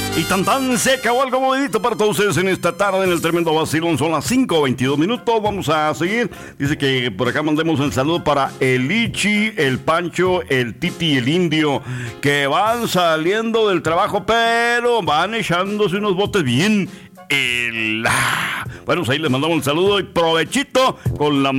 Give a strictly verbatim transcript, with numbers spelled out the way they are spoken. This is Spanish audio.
Y tan tan se acabó algo movidito para todos ustedes en esta tarde en el tremendo vacilón. Son las cinco veintidós minutos. Vamos a seguir. Dice que por acá mandemos un saludo para el Ichi, el Pancho, el Titi y el Indio, que van saliendo del trabajo, pero van echándose unos botes bien. El... Bueno, pues ahí les mandamos un saludo y provechito con la